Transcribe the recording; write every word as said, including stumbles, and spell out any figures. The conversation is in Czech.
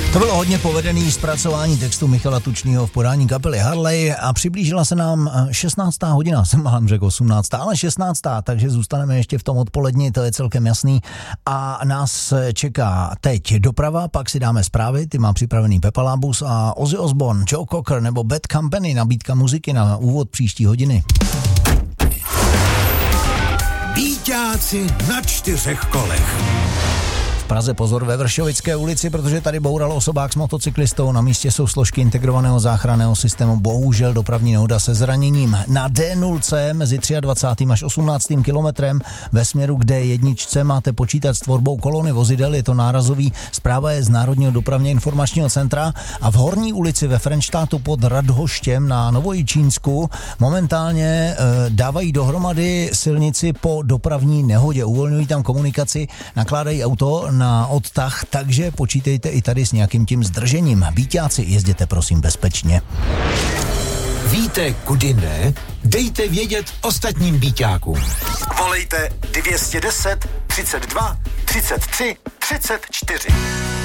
To bylo hodně povedený zpracování textu Michala Tučnýho v podání kapely Harley a přiblížila se nám šestnáctá hodina, jsem málem řekl osmnáctá, ale šestnáctá, takže zůstaneme ještě v tom odpoledni, to je celkem jasný. A nás čeká teď doprava, pak si dáme zprávy, ty má připravený Pepa Lábus a Ozzy Osbourne, Joe Cocker nebo Bad Company, nabídka muziky na úvod příští hodiny. Býťáci na čtyřech kolech. V Praze pozor ve Vršovické ulici, protože tady boural osobák s motocyklistou. Na místě jsou složky integrovaného záchranného systému. Bohužel dopravní nehoda se zraněním. Na D nula mezi dvacátým třetím až osmnáctým kilometrem ve směru k D jedna máte počítat s tvorbou kolony vozidel. Je to nárazový. Zpráva je z Národního dopravně informačního centra. A v Horní ulici ve Frenštátu pod Radhoštěm na Novojičínsku momentálně e, dávají dohromady silnici po dopravní nehodě. Uvolňují tam komunikaci, nakládají auto na odtah, takže počítejte i tady s nějakým tím zdržením. Býťáci, jezděte prosím bezpečně. Víte, kudy ne? Dejte vědět ostatním býťákům. Volejte dvě stě deset, třicet dva, třicet tři, třicet čtyři.